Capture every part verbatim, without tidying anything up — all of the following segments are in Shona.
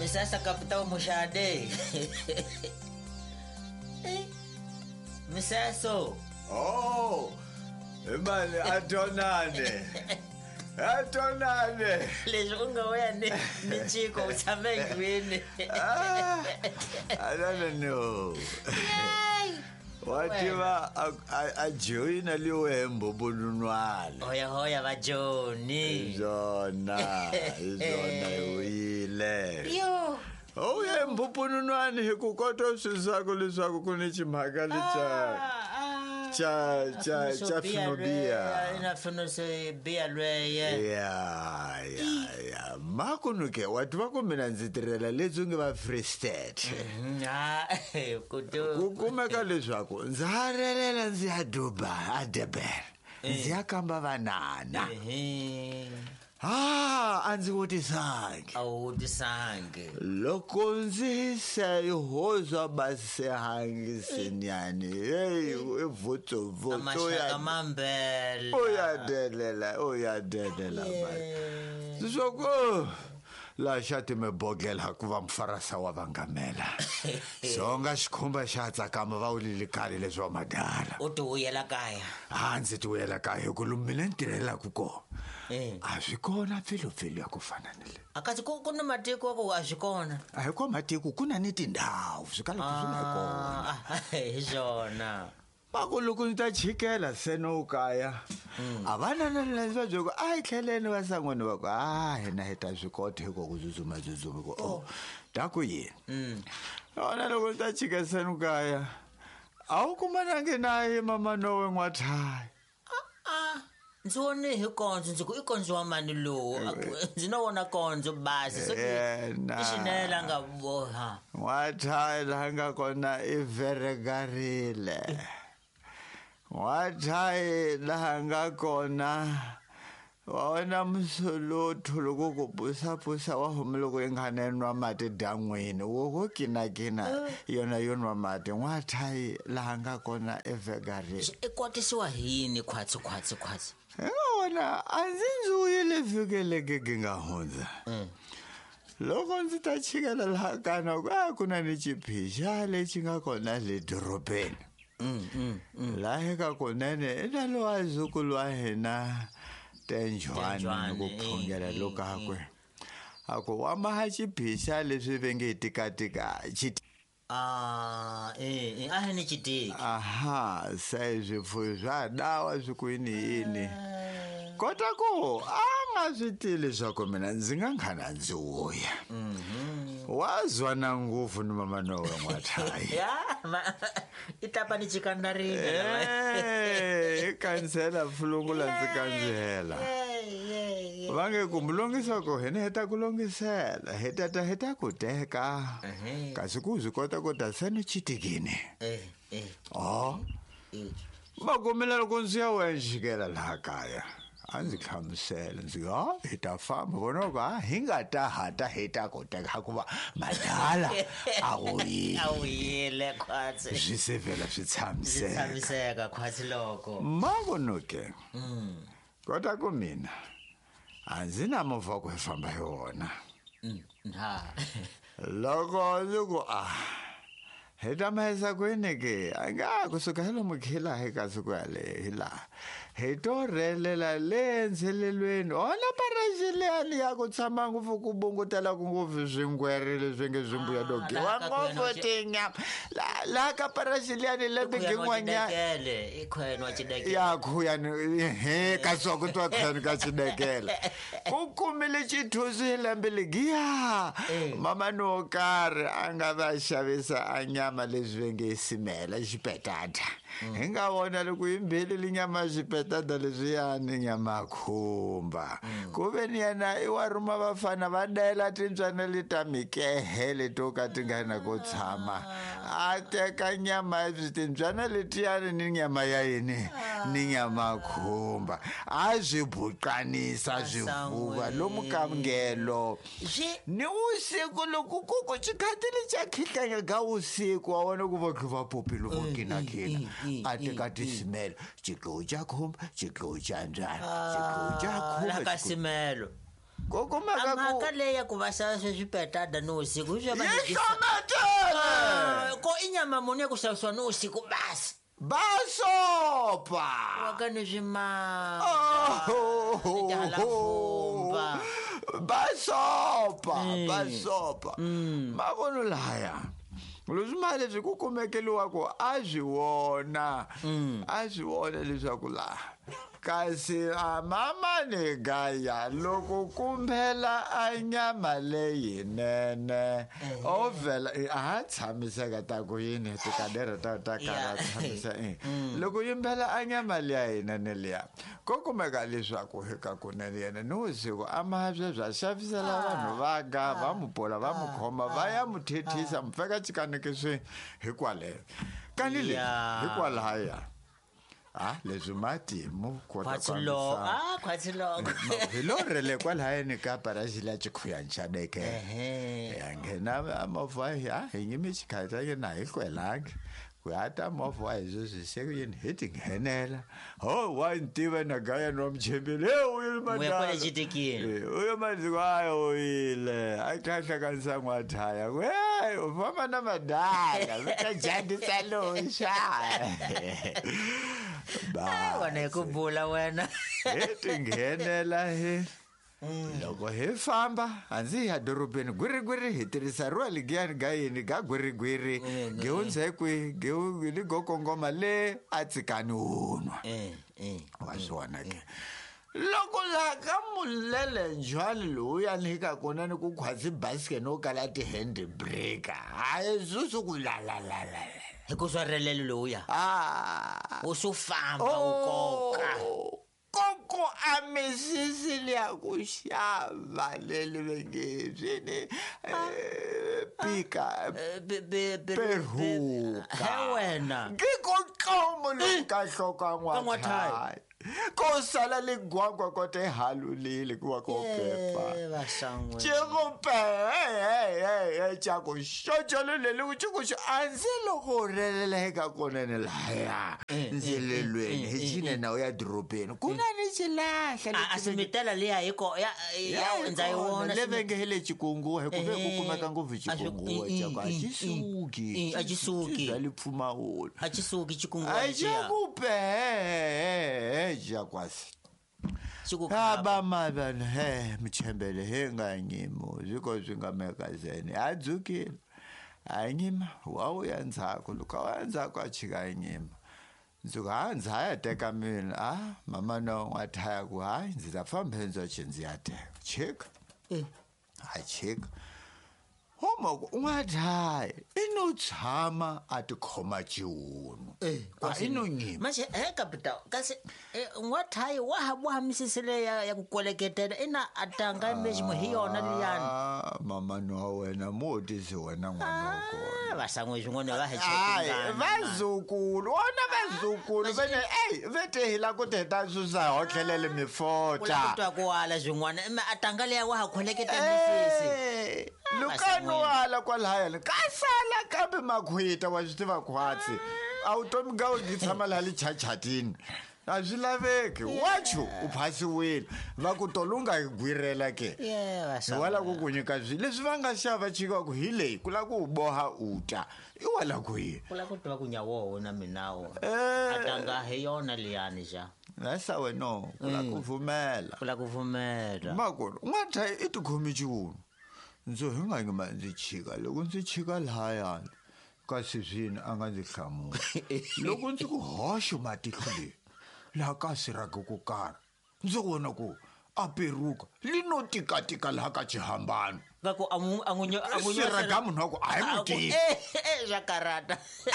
Misasa kapita umushade. Misaso. Oh, imali atonane. Atonane. Leswi u nga wena ni ni Chiko u tshame ndlwini. I don't know. Wativa a joina liwembo bulunwala. Hoya hoya va Joni. Zona, zona uile. Yo. Oh yeah, mpupununwani hikukoto swisako leswaku kuni chimhaka lecha cha cha cha finobia. Ina finose bia lweye. Yeah, yeah, yeah. Makunuke watu vako mina nzitirela lezo nge va Free State. Ah, kuto. Kukumeka leswaku nzarelela nzi ya Dubai, a Durban. Nzi ya kamba vanana. Ah, anzi wotisange. Awutisange. Loko nzi sayihozwa basehangi sinyani. Hey, voto voto Amashaka mambela. Oyadelela, oyadelela ba. Soko la shati me bogela kuva mfarasa wa vangamela. Songa xikhumba xa tsakama va ulilikali leswa madala. U ti uyela kaya. Ah, ndzi ti uyela kaya ku lumile ntirhela ku ko. Eh. A swi kona pfilopfilo ya ku fana ni le. Akati ku ku na matiko ko a swi kona. A hi ko matiko ku na ni tindhawu swi kala ku swi nga kona. Hi swona. Bako loko ndzi ta chikela seno kaya. A vana na leswa joko a hi tlheleni va sangweni va ku ah hina hi ta swi kota hi ko ku tsutsuma tsutsuma ko oh ta ku yini. Mm. Ona loko ndzi ta chika seno kaya. A wu kumanangi naye mama Nowe N'wathai. Ah. Ndzi wone hi kondzo ndzi ku i kondzo wa mani lowu ndzi no vona kondzo basi so i xinela nga boha N'wathai laha nga kona i veregarile. N'wathai laha nga kona waona musolotho loko ku pusapusa wa homu loko i nga nenwa mati dan'wini wo go kinakina yona yo nwa mati. N'wathai laha nga kona i veregarile. i kotisiwa hi yini khwatsi khwatsi khwatsi. Wona a ndzi ndzuyile vhikeleke gi nga hundza. Loko ndzi ta chikela laha kana ku ku na ni chiphixa lexi nga kona le dorobeni. Laha ka kunene i na lowa zukulu wa hina Tenjwane ku phungela lokakwe. Ako wa maha chiphixa leswi venge tikatika chiti. Ah, eh, eh, a ni chitiki. Aha, sai zwifuwo swa dawa swikwini yini. Kota ku a nga swi tivi leswaku mina ndzi nga nkhana ndzi wuya. Wazwa na nguvu ni mama Nowe N'wathai. Ya, i tapa ni chikandarini. Eh, kansela fulungula ndzi kandzela. Vange ku mulongisa ko hina heta ku longisela heta ta heta ku teka. Kasi ku zwi kota ku ta seno chitikini. Eh, eh. Oh. Eh. Magomela loko ndzi ya wena xikela laha kaya. A ndzi hlamusela ndzi ha hi ta famba vona ku ha hi nga ta hata hi ta ku teka ku va madala a wuyile. A wuyile khwatsi. Swi se vela swi tshamiseka. Swi tshamiseka khwatsi loko. Makunuke. Kota ku mina a ndzi na movha ku hi famba hi wona. Ha. Loko ndzi ku ah hi ta mahisa kwini ke a nga kusuka hi lomu khila hi ka siku yale hi laha hi to relela le ndzhelelweni ona parajiliyani ya ku tshama ngopfu ku bungutela ku ngopfu swingwere leswi nge swimbuya dogiwa ngopfu tinyama laha ka parajiliyani lembe gin'wanyana i khwena wa chidekele ya khuyani he ka so ku twa khwena ka chidekele ku kumile chithusi lembe ligiya mama no kari a nga va xavisa anya leswi nge simela xipetata hi nga vona loko yimbheli linyama xipetata leswi yani nyama khumba ku ve ni yena i wa ruma vafana va dela tintswana leta mikehe leto ka ti nga na ko tshama a teka nyama ya tintswana letiyani ni nyama ya yini ni nyama khumba a swi buqanisa swivuva lomu ka mngelo ni usiku loko ku ku chikhatile cha khihlanya ga usiku wa wona ku va khiva popilo go kina kina a teka tisimelo chiko cha khumba chiko cha njana chiko cha khumba la ka simelo kokumeka ku amhaka leya ku va xava sweswipetada ni usiku hi swo va yi hlometele ko inyama muni ya ku xavisiwa ni usiku basi basopa waka ni swimanga Oh, ni tihalamfumba basopa basopa mavonu laya leswi mali leswi ku kumekeliwaku a swi vona a swi vona leswaku laha kasi a mama ni gaya loko kumbhela a nyama leyinene o vhela a ha tshamiseka ta ku yini tikadera ta ta kala tshamisa loko yimbhela a nyama liya yinene liya ko kumeka leswaku hika kunene yena ni usiku a ma bya bya xavisela vanhu va ga va mu bola va mu khoma va ya mu thethisa mu feka cikaneke swi hikwaleyo kanile hikwalaya ah leswi matimu kota kwatsilo ah kwatsilo hilorele kwalahayeni ka parajila chikhuyanchadeke ehe yangena amova ya hinyimi chikhaita yena hikwelange kuyata amova izo zisekuyeni hiti ngenela ho wantiva na gaya nomchembele uyo madala uya kwale chitikini uyo maziko ayo ile akhahla kansa ngwathaya we ufama na madala vikajandisa losha ba wana kubula wena hiti ngenela he loko hi famba hanzi ya dorobeni gwirigwiri hi tirhisa ro ligiyani gayini ga gwirigwiri gehundza kwi gehu ni gokongoma le a tsikani unwa eh eh wa swona ke loko la ka mulele njwali loya ni ka kona ni ku khwatsi basket no kala ti hand breaker hayi zuzu ku la la la la hikuswarelelo loya ah usufamba ukoka koko a misisi liya ku xava leli vengezini pika peruka wena ngikoqomo loka hloka n'wathaya ko sala le gwangwa ko te halulile kuwa ko pepa vasangwe Chegope hey hey hey chako shojolo lele ku chiko anzi loko releleka konene laya nzelelweni hijine na uya dropeni kuna ni chilahla asimitela liya hiko ya ya ndzayona levenge hele chikungu he kuve ku kumeka ngovu chikungu chako achisuki achisuki zalipfuma holo achisuki chikungu achakupe jakwasi aba mabana he mchembele he nganyimo ziko zingamekazeni adzukile anyima wauya ndzako luka wandzako achika nyima nzuka hanza haya teka mina ah mama no ngathaya ku hayi ndzi ta famba henzo chinzi ya teka cheka eh ha cheka homa ungathaya ino tshama atikhoma chiwunu eh ino nyima manje eh capital kasi ngwathaya wa habu hamisisele ya ya kukoleketela ina atanga mejimo hiyona liyani ah mama no wena moti si wena ngwanoko vasangwe zwingone va hayi vazukulu ona vazukulu vene hey vete hila ku teta susa hotlelele mifota kula kutwa kwala zwingwana ema atanga leya wa koleketa misisi lukano ala kwalaya kasala kambe makhwita wa switiva khwatsi a wu tomi ga u tshama la le chachatini a swi laveki wacho u phasiwile va ku tolunga igwirela ke wala ku ku nyika swi leswi va nga xava chika ku hi leyi ku la ku boha uta i wala ku yi kula ku twa ku nyawo na minawo atanga he yona liyani ja nasa we no kula ku vumela kula ku vumela makolo ungatha i tikhomi chiwunu nzo hi nga ngima ndzi chika loko ndzi chika laya kasi zwini a nga ndzi hlamula loko ndzi ku hoxo matihlo leyi laha ka siraka ku karhi ndzi vona ku a peruka lino tikatika laha ka chihambano ka ku angunyo angunyo siraga munhu wa ku a hi mutiki eh jakarata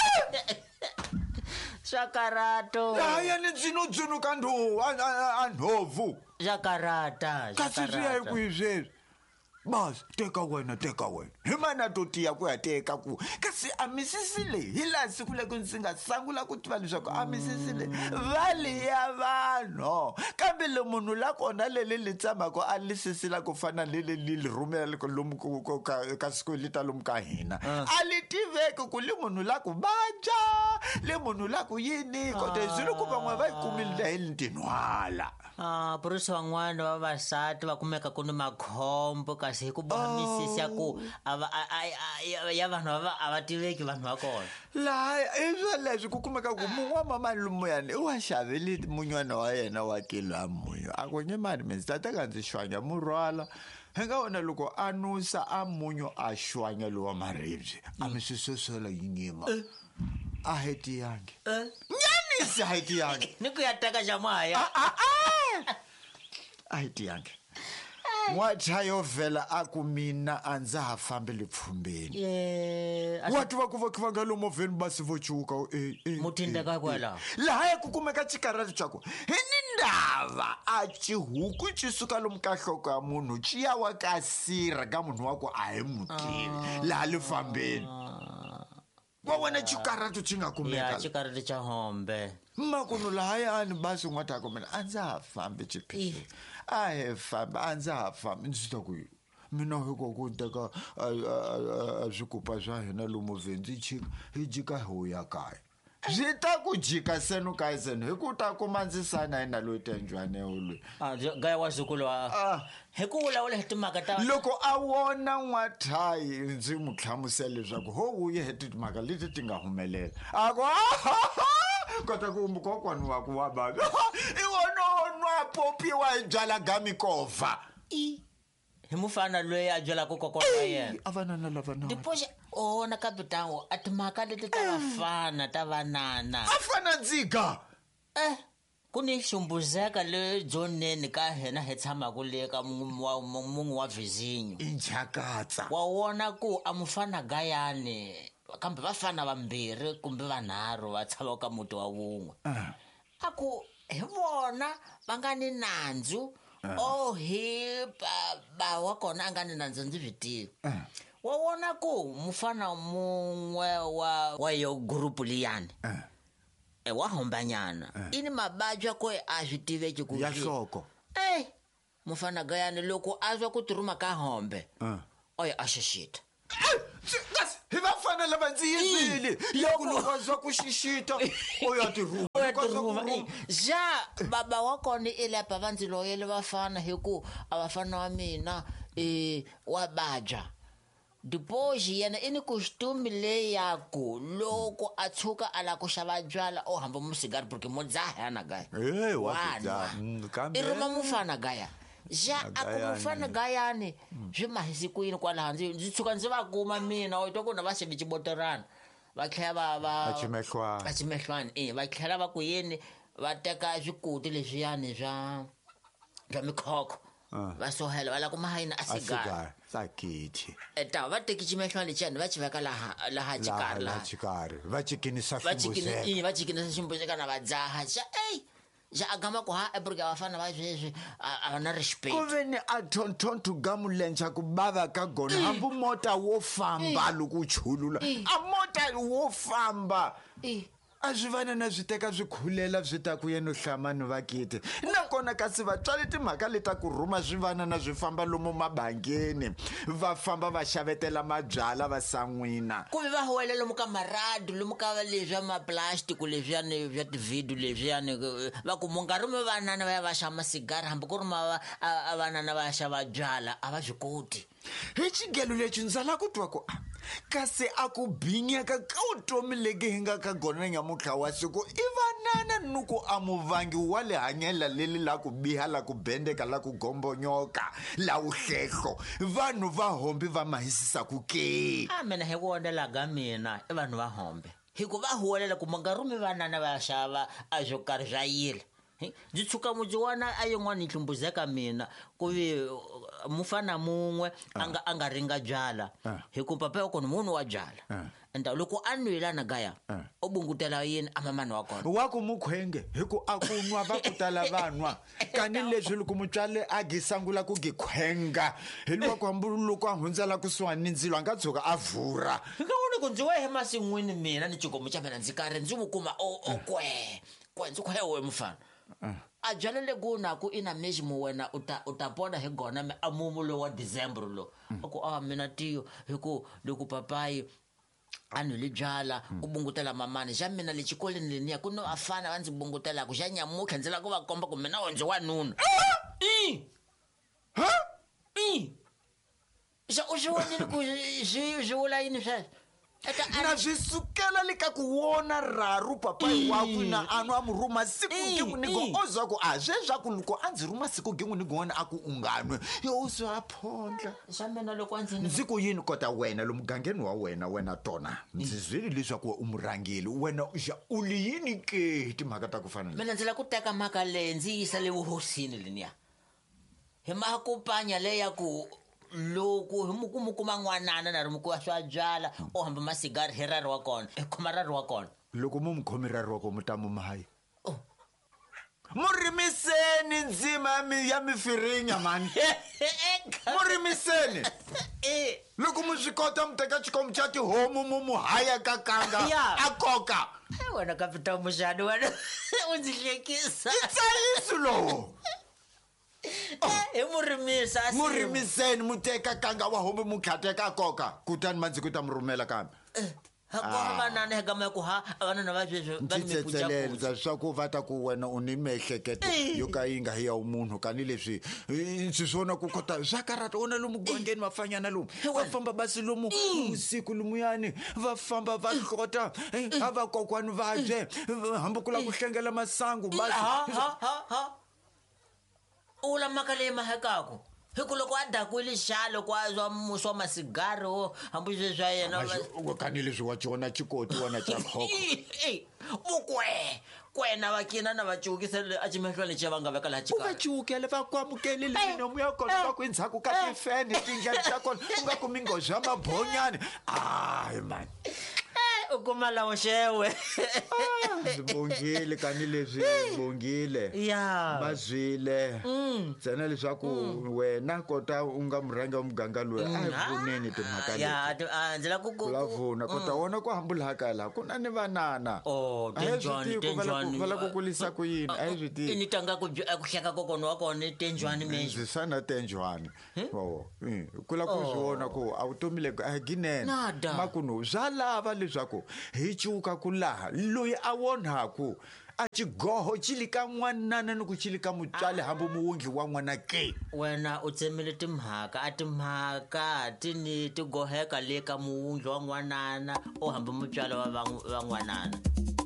Shakarato haya ni dzino dzino ka ndhovu a ndhovu jakarata kasi swi ya hi ku hi sweswi bas teka wena teka wena hi mana to tiya ku ya teka ku kasi a misisi leyi hi laha siku leyi ndzi nga sangula ku tiva leswaku a misisi leyi vali ya vanhu kambe le munhu la kona lele li tsamako a li sisila ku fana lele li rhumela lomu ka siku li ta lomu ka hina a li tiveki ku li munhu la ku vabya le munhu la ku yini kodwa zwilo ku van'we va yi kumile hi ntinhwala. Ah, purisi van'wana vavasati va kumeka ku ni makhombo kasi hi ku boha misisi ya ku ya vanhu a va tiveki vanhu va kona laha i swa leswi ku kumeka ku mun'we wa mama lumuyani i wa xavele munywana wa yena wa kilamuyo a ku nye mani mi ndzi ta teka ndzi xwanya murhwala hi nga wona loko a nusa a munyo a xwanya lowa maribye a mi swisosela yi nyima a heti yangi nyanisi a heti yangi ni ku ya teka xamaya a heti yangi n'watha yo vhela a ku mina a ndza ha fambele pfumbeni wa tiva ku va ku va nga lomu movheni basi vo chuka mutindeka kwala laha ku kumeka xikarati xa ku hi ni ndava a cihuku ci suka lomu ka nhloko ya munhu ci ya wa ka sira ka munhu wa ku a hi mutivi laha le fambeni wa wena xikarati xi nga kumeka xikarati xa hombe makunu lahayani basi n'watha ku mina a ndza ha fambi chiphini a hi fambi a ndza ha fambi ndzi ta ku mina hiko ku teka swikupa swa hina lomu vheni ndzi chika hi jika hi wu ya kaya byi ta ku jika senu ka senu hi ku ta kuma ndzi sana hi na loyi tenjwane loyi gaya wa zukulu wa hi ku vulavula hi timhaka ta loko a wona n'wathayi ndzi n'wi hlamusela leswaku ho vuye hi timhaka leti ti nga humelela a ku kota ku mukokwani wa ku wa baba i wona nwa popiwa hi byala gamikova i hi mufana loyi a byala ku kokwana wa yena a vanana lavana dipoxe ona kapitango a timhaka leti ta vafana ta vanana a fana ndziga eh ku ni xumbuzeka le dzoneni ka hina hi tshamaku le ka mun'we wa vizinyo i njakatsa wa wona ku a mufana gayani kambe vafana vambirhi kumbe vanharhu va tshama ka muti wa wun'we a ku hi vona va nga ni nandzu o hi ba wa kona a nga ni nandzu ndzi byi tivi wa wona ku mufana mun'we wa wa yo gurupu liyani e wa hombanyana i ni mababya ko a swi tiveki ku ya nhloko eh mufana gayani loko a zwa ku tirhuma ka hombe oya a xixita hi vafana lava ndzi yizile loko loko zwa ku xixita o ya tirhuma ja baba wa kona i lapa va ndzi loyele vafana hi ku a vafana wa mina eh wa badya dipoxi yena i ni costume leyi ya ku loko a tshuka a la ku xava byala o hamba musigari porque mo dzahana gaya eh wa i ruma mufana gaya ja a ku mufana gayani swi mahisi ku yini kwalaha ndzi ndzi tshuka ndzi va kuma mina o twa ku na va xele xibotorana va tlhela va va chimehlwana va chimehlwana eh va tlhela va ku yini va teka swikuti leswiyani bya bya mikhoko va sohela va la ku mahayini a sigari sakithi eta va teki chimehlwana lexiyani va chiveka laha laha xikarhi laha xikarhi va cikinisa ximbuzeka va cikinisa ximbuzeka na va dzaha ja ey ja a gama ku ha ebrika vafana va sweswi a va na respect ku ve ni a thonthonto ga mulencha ku bava ka gona hambi mota wo famba loko u chulula a mota wo famba a swi vana na swi teka swi khulela swi ta ku yena hlamani vakiti nakona kasi vatswali timhaka leta ku rhuma swi vana na swi famba lomu mabangeni va famba va xavetela mabyala va san'wina ku vi va huwele lomu ka maradi lomu ka leswiya maplastic leswiyani vya tividiyo leswiyani va ku munkarhi mi vanana va ya va xava masigari hambi ku ri ma vanana va ya xava byala a va swi koti hi xigelo lexi ndzi la ku twa ku kasi a ku binyeka ka vutomi leki hi nga ka gona nyamutlha wa siku i vanana nuku a muvangi wa le hanyela leli la ku biha la ku bendeka la ku gombonyoka la uhlehlo vanhu va hombi va mahisisa ku ke a mina hi vonela ga mina i vanhu va hombe hi ku va huwelela ku munkarhi mi vanana va ya xava a swo karhi swa yile ndzi tshuka mudzi wana a yin'wana yi hlumbuzeka mina ku vi mufana mun'we a nga a nga ringa byala hikuva papa ya kona munhu wa byala enda loko a nwelana gaya o bungutela yini a mamani wa kona wa ku mukhwenge hiku a ku nwa va ku tala vanwa kani leswi loko mutswale a gisangula ku gikhwenga hi loko hambulu loko a hundzela kusuhani ndzilo a nga tshuka a vhura nga voni ku ndzi wehe masin'wini mina ni cikomo xa mina ndzi karhi ndzi vukuma o o kwe kwe ndzi khwewe mufana a byala lego naku ina meshi mu wena uta utapona he gona me amumulo wa December lo ku a mina tiyo hiku loko papai anu le byala u bungutela mamani xa mina le xikoleni leniya ku no afana va ndzi bungutela ku xa nyamuka ndzi la ku va komba ku mina ndzi wa nuna i ha i xa u xivonile ku xi xi vula yini sweswo na swi sukela le ka ku wona raru papai wakwe na anwa muruma siku gin'we ni go oza ku a sweswa ku loko a ndzi ruma siku gin'we ni gona a ku unganwe yo swa phondla xa mina loko ndzi ndzi ku yini kota wena lo mugangeni wa wena wena tona ndzi zwile leswaku u murangeli wena u li yini ke timhaka ta ku fana mina ndzi la ku teka mhaka leyi ndzi yisa le vuhosini leniya hi makupanya leya ku loko hi mukumukuma n'wanana na ri mukuva swa byala o hamba masigari hi rari wa kona hi khoma rari wa kona loko mu mukhomi rari wa kona mutamu mahayi murimiseni ndzima ya mifirinya mani murimiseni loko mu swi kota mu teka xikomu xa tihomu mu mu haya ka kanga a koka wena kapita muxani wena u ndzi hlekisa itsayisu lowo he murimisa murimiseni muteka kanga wa homu mukhateka koka kutani mandzi ku ta mu rhumela kambe hakona vanana he gama ku ha vanana va sweswo va ni mipfucakuca swa ku va ta ku wena u ni miehleketo yo ka yi nga hi ya umunhu kani leswi swi swona ku kota swa karata ona lomu gongeni va fanyana lomu va famba basi lomu usiku lumuyani va famba va hlota a va kokwani va bye hambi ku la ku hlengela masangu basi u la mhaka leyi mahekako hiku loko a dakwile xalo kwa zwa muswa masigari o hambi sweswi swa yena kani leswi wa chona chikoti wona cha khoko vukwe kwena vakina na vacukisele a cimehlweni xa va nga veka laha xikari va cukele va kwamukelile minomu ya kona va ku endzhaku ka tifeni tindlela ta kona u nga kumi nghozi ya mabhonyani ayi mani u kuma lawo xewe bongile kani leswi bongile ya va zwile tsena leswaku wena kota u nga murhangi wa muganga loyi a hi pfuneni timhaka leti ndzi la ku lavuna kota wona ku hambulaka laha ku na ni vanana a hi swi tivi va la ku kulisa ku yini a hi swi tivi ni tanga ku ku hleka kokona wa kona tenjwani mexo ndzi sana tenjwani o ku la ku swi vona ku a vutomi leko a hi ginene makuno swa lava leswaku hi cuka ku laha loyi a wonaku a xigoho xi li ka n'wanana ni ku xi li ka mutswali hambi muwungi wa n'wana ke wena u tsemile timhaka a timhaka ti ni ti goheka le ka muwungi wa n'wanana o hambi mutswali wa va n'wanana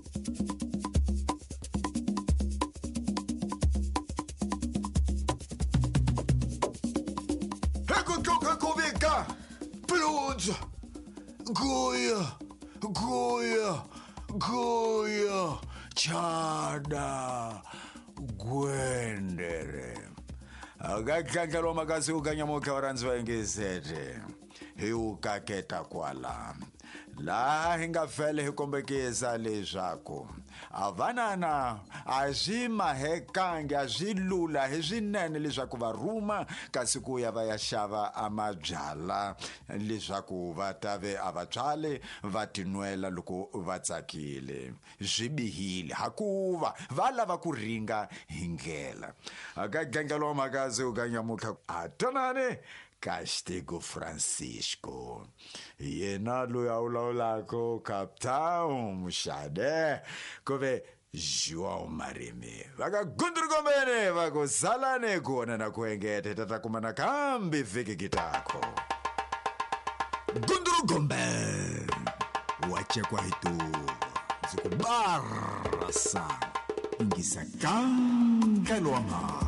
heku coka ku vika plunja guya guya guya chada gwendere akakhangelwa makasi ukanyamuka varanzi vaingisete hi ukaketa kwala laha hi nga fele hi kombekisa leswaku a vanana a swi mahekangi a swi lula hi swinene leswaku va rhuma kasi ku ya va ya xava a mabyala leswaku va ta ve a vatswale va tinwela loko va tsakile swi bihile hakuva va lava ku ringa hi ndlela aka gengelo makazi u kanyamuka a tonane Castigo Francisco yena loyi a wulawulako Capitão Muxade kove João Marimi va ka gundrugombene va ku salane kona na ku engete tata kumana kambi vhiki kitako gundrugombe wachekwa hitu zikubarasa ingisa kangelo ama